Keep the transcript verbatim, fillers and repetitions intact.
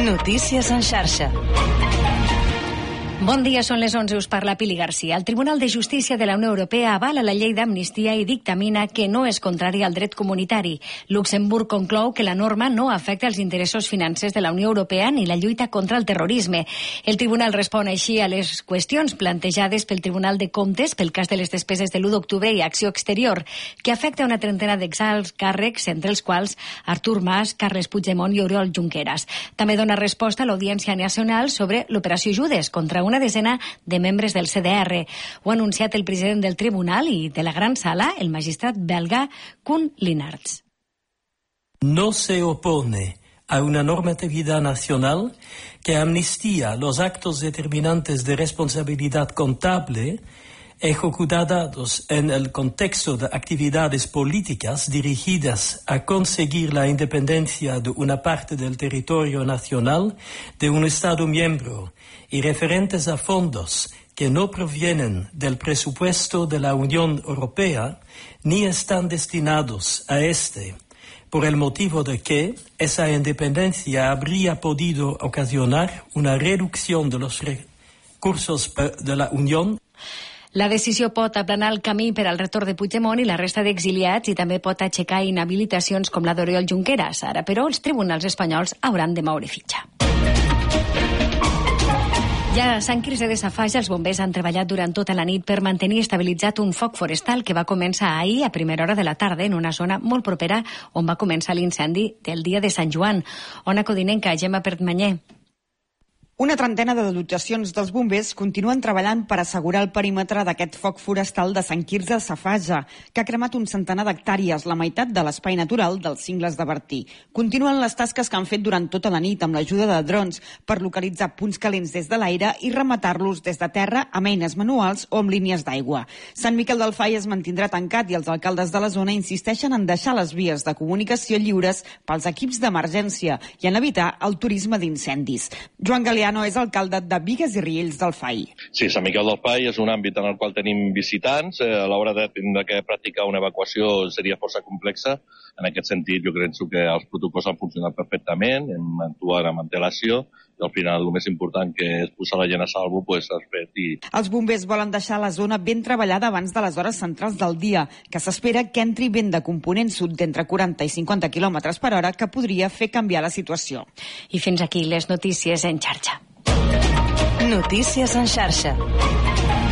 Notícies en xarxa. Bon dia, són les onze, us parla Pili Garcia. El Tribunal de Justícia de la Unió Europea avala la llei d'amnistia i dictamina que no és contrari al dret comunitari. Luxemburg conclou que la norma no afecta els interessos financers de la Unió Europea ni la lluita contra el terrorisme. El Tribunal respon així a les qüestions plantejades pel Tribunal de Comptes pel cas de les despeses de l'u d'octubre i Acció Exterior, que afecta una trentena d'exalts càrrecs, entre els quals Artur Mas, Carles Puigdemont i Oriol Junqueras. També dona resposta a l'Audiència Nacional sobre l'operació Judes contra una desena de membres del C D R. Ho ha anunciat el president del tribunal i de la gran sala, el magistrat belga Koen Linarts. No se opone a una normatividad nacional que amnistía los actos determinantes de responsabilidad contable ejecutados en el contexto de actividades políticas dirigidas a conseguir la independencia de una parte del territorio nacional de un Estado miembro y referentes a fondos que no provienen del presupuesto de la Unión Europea ni están destinados a este, por el motivo de que esa independencia habría podido ocasionar una reducción de los recursos de la Unión. La decisió pot aplanar el camí per al retorn de Puigdemont i la resta d'exiliats i també pot aixecar inhabilitacions com la d'Oriol Junqueras. Ara, però, els tribunals espanyols hauran de moure fitxa. Ja a Sant Quirze de Safaja, els bombers han treballat durant tota la nit per mantenir estabilitzat un foc forestal que va començar ahir a primera hora de la tarda en una zona molt propera on va començar l'incendi del dia de Sant Joan. Ona Codinenca, Gemma Pertmanyer. Una trentena de dotacions dels bombers continuen treballant per assegurar el perímetre d'aquest foc forestal de Sant Quirze de Safaja, que ha cremat un centenar d'hectàrees, la meitat de l'espai natural dels Cingles de Bertí. Continuen les tasques que han fet durant tota la nit amb l'ajuda de drons per localitzar punts calents des de l'aire i rematar-los des de terra amb eines manuals o amb línies d'aigua. Sant Miquel del Fai es mantindrà tancat i els alcaldes de la zona insisteixen en deixar les vies de comunicació lliures pels equips d'emergència i en evitar el turisme d'incendis. Joan Galeà no és alcalde de Bigues i Riells del Fai. Sí, Sant Miquel del Fai és un àmbit en el qual tenim visitants. Eh, a l'hora de, de practicar una evacuació seria força complexa. En aquest sentit, jo crec que els protocols han funcionat perfectament, hem actuat amb antelació i al final el més important, que és posar la gent a salvo, pues, has fet. I... Els bombers volen deixar la zona ben treballada abans de les hores centrals del dia, que s'espera que entri vent de component sud d'entre quaranta i cinquanta quilòmetres per hora, que podria fer canviar la situació. I fins aquí les notícies en xarxa. Notícies en xarxa.